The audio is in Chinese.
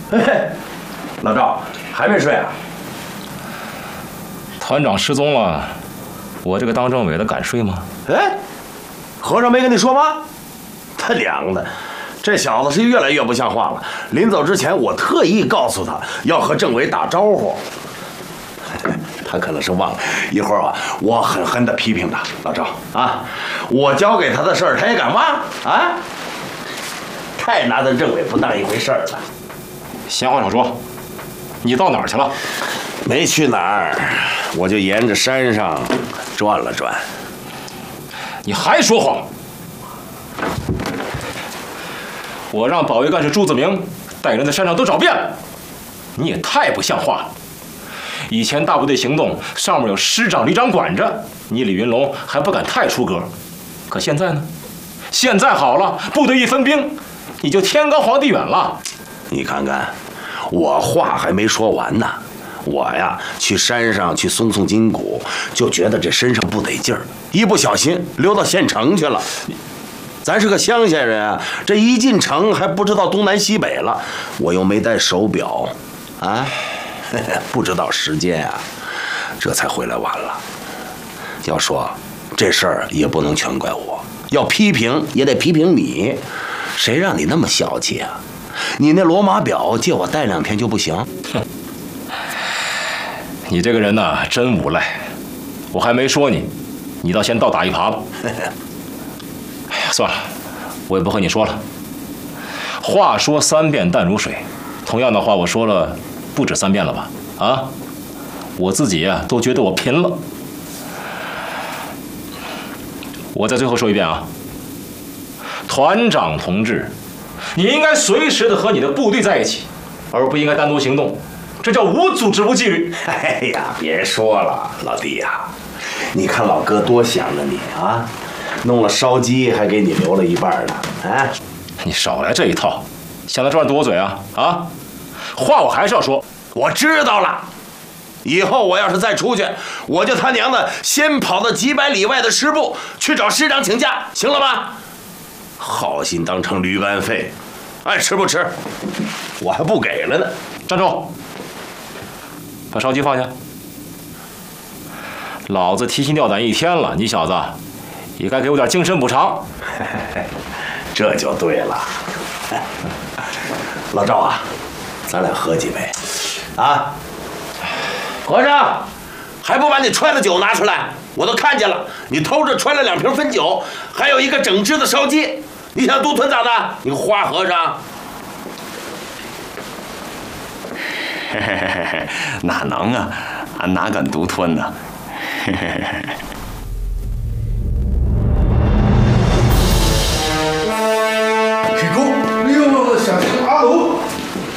嘿嘿，老赵还没睡啊？ 团长失踪了，我这个当政委的敢睡吗？ 哎，和尚没跟你说吗？他娘的，这小子是越来越不像话了。临走之前，我特意告诉他要和政委打招呼，他可能是忘了。一会儿啊，我狠狠地批评他。老赵啊，我交给他的事儿，他也敢忘啊？太拿咱政委不当一回事儿了。 闲话少说，你到哪儿去了？ 没去哪儿，我就沿着山上转了转。 你还说谎！我让保卫干事朱子明带人在山上都找遍了，你也太不像话了。以前大部队行动上面有师长、旅长管着，你李云龙还不敢太出格。可现在呢？现在好了，部队一分兵，你就天高皇帝远了。 你看看，我话还没说完呢。我呀，去山上去松筋骨，就觉得这身上不得劲儿，一不小心溜到县城去了。咱是个乡下人啊，这一进城还不知道东南西北了，我又没带手表，啊，不知道时间啊，这才回来晚了。要说这事儿也不能全怪我，要批评也得批评你，谁让你那么小气啊？你那罗马表借我戴2天就不行？ 哼。你这个人呐，真无赖！我还没说你，你倒先倒打一耙吧。哎呀，算了，我也不和你说了。话说3遍淡如水，同样的话我说了不止3遍了吧？啊，我自己呀都觉得我贫了。我再最后说一遍啊，团长同志，你应该随时的和你的部队在一起，而不应该单独行动。这叫无组织无纪律。 哎呀，别说了，老弟呀，你看老哥多想着你啊，弄了烧鸡还给你留了一半呢。啊， 你少来这一套，想在这儿多嘴啊啊！话我还是要说， 我知道了。以后我要是再出去，我就他娘的先跑到几百里外的师部去找师长请假，行了吧？好心当成驴肝肺，爱吃不吃，我还不给了呢。 站住！把烧鸡放下！老子提心吊胆1天了，你小子也该给我点精神补偿。 这就对了。老赵啊，咱俩喝几杯啊？和尚，还不把你揣的酒拿出来？我都看见了，你偷着揣了2瓶汾酒，还有一个整只的烧鸡，你想独吞咋的？你个花和尚！ 哪能啊，俺哪敢独吞呢？